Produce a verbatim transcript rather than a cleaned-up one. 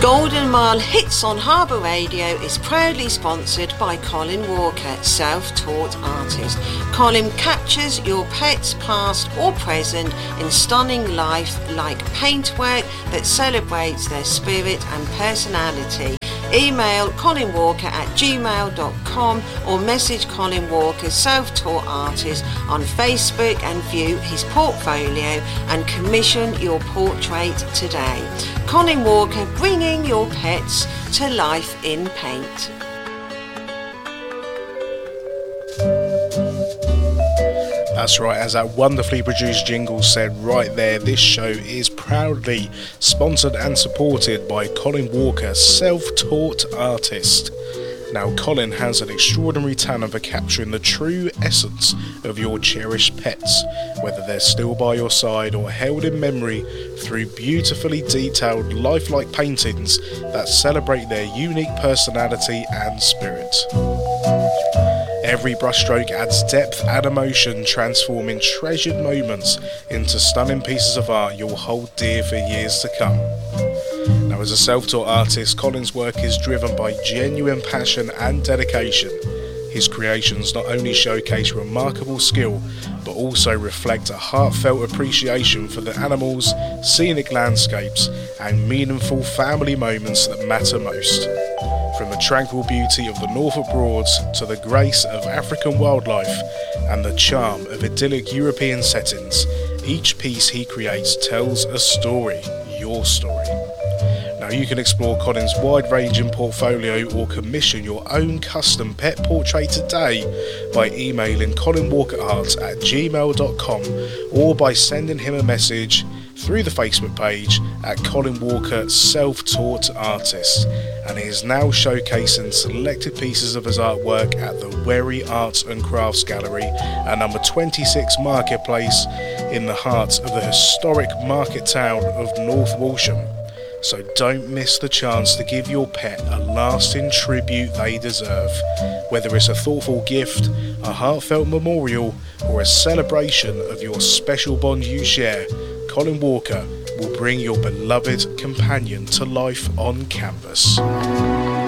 Golden Mile Hits on Harbour Radio is proudly sponsored by Colin Walker, self-taught artist. Colin captures your pet's past or present in stunning life like paintwork that celebrates their spirit and personality. Email Colin Walker at gmail dot com or message Colin Walker, self-taught artist, on Facebook and view his portfolio and commission your portrait today. Colin Walker, bringing your pets to life in paint. That's right, as that wonderfully produced jingle said right there, this show is proudly sponsored and supported by Colin Walker, self-taught artist. Now, Colin has an extraordinary talent for capturing the true essence of your cherished pets, whether they're still by your side or held in memory through beautifully detailed lifelike paintings that celebrate their unique personality and spirit. Every brushstroke adds depth and emotion, transforming treasured moments into stunning pieces of art you'll hold dear for years to come. Now, as a self-taught artist, Colin's work is driven by genuine passion and dedication. His creations not only showcase remarkable skill, but also reflect a heartfelt appreciation for the animals, scenic landscapes, and meaningful family moments that matter most. From the tranquil beauty of the Norfolk Broads to the grace of African wildlife and the charm of idyllic European settings, each piece he creates tells a story, your story. Now, you can explore Colin's wide-ranging portfolio or commission your own custom pet portrait today by emailing colinwalkerart at gmail dot com or by sending him a message through the Facebook page at Colin Walker Self-Taught Artist, and he is now showcasing selected pieces of his artwork at the Wherry Arts and Crafts Gallery at number twenty-six Marketplace in the heart of the historic market town of North Walsham. So don't miss the chance to give your pet a lasting tribute they deserve. Whether it's a thoughtful gift, a heartfelt memorial, or a celebration of your special bond you share, Colin Walker will bring your beloved companion to life on canvas.